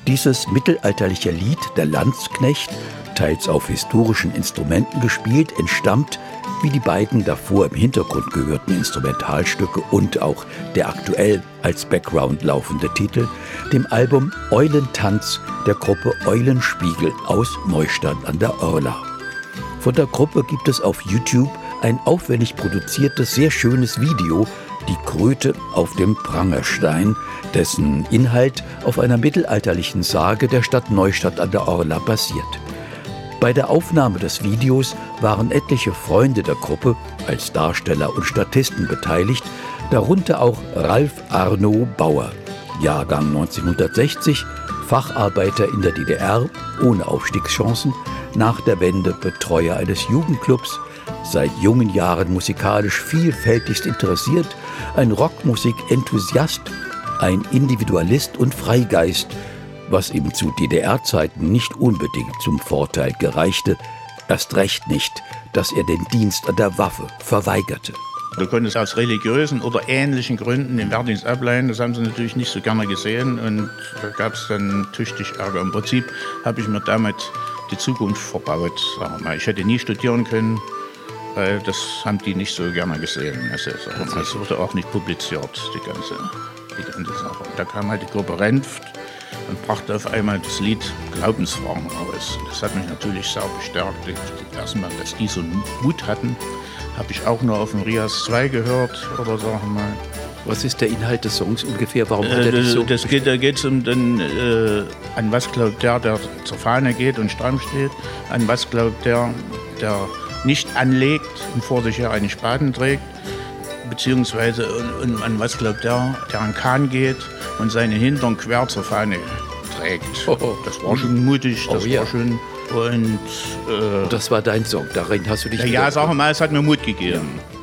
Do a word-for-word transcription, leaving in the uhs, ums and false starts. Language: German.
Dieses mittelalterliche Lied, der Landsknecht, teils auf historischen Instrumenten gespielt, entstammt, wie die beiden davor im Hintergrund gehörten Instrumentalstücke und auch der aktuell als Background laufende Titel, dem Album Eulentanz der Gruppe Eulenspiegel aus Neustadt an der Orla. Von der Gruppe gibt es auf YouTube ein aufwendig produziertes, sehr schönes Video, Die Kröte auf dem Prangerstein, dessen Inhalt auf einer mittelalterlichen Sage der Stadt Neustadt an der Orla basiert. Bei der Aufnahme des Videos waren etliche Freunde der Gruppe als Darsteller und Statisten beteiligt, darunter auch Ralf Arno Bauer, Jahrgang neunzehnhundertsechzig, Facharbeiter in der D D R, ohne Aufstiegschancen, nach der Wende Betreuer eines Jugendclubs, seit jungen Jahren musikalisch vielfältigst interessiert, ein Rockmusik-Enthusiast, ein Individualist und Freigeist, was ihm zu D D R-Zeiten nicht unbedingt zum Vorteil gereichte, erst recht nicht, dass er den Dienst an der Waffe verweigerte. Du konntest aus religiösen oder ähnlichen Gründen den Wehrdienst ablehnen. Das haben sie natürlich nicht so gerne gesehen und da gab es dann tüchtig Ärger. Im Prinzip habe ich mir damit die Zukunft verbaut. Sagen wir mal. Ich hätte nie studieren können, weil das haben die nicht so gerne gesehen. Also, das wurde auch nicht publiziert, die ganze, die ganze Sache. Und da kam halt die Gruppe Renft und brachte auf einmal das Lied Glaubensfragen raus. Das hat mich natürlich sehr bestärkt. Erstmal, dass die so Mut hatten, habe ich auch nur auf dem Rias zwei gehört, oder sagen wir mal. Was ist der Inhalt des Songs ungefähr? Warum hat äh, er das so? Das geht, da geht es um den, äh, an was glaubt der, der zur Fahne geht und stramm steht, an was glaubt der, der nicht anlegt und vor sich her einen Spaten trägt, beziehungsweise und, und an was glaubt der, der an Kahn geht und seinen Hintern quer zur Fahne trägt. Oh, das war schon mutig, das oh, ja. war schon... Und, äh, und das war dein Song, darin hast du dich... Ja, ja, sag mal, es hat mir Mut gegeben. Ja.